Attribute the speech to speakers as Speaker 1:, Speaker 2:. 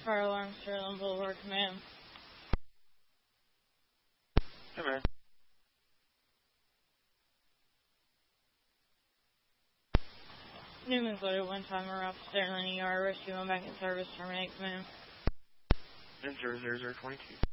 Speaker 1: Fire alarm, Sterling Boulevard, command.
Speaker 2: Hey, man.
Speaker 1: Newman's loaded, one-timer off Sterling ER, rescue on back in service, terminate, command.
Speaker 2: And 00022.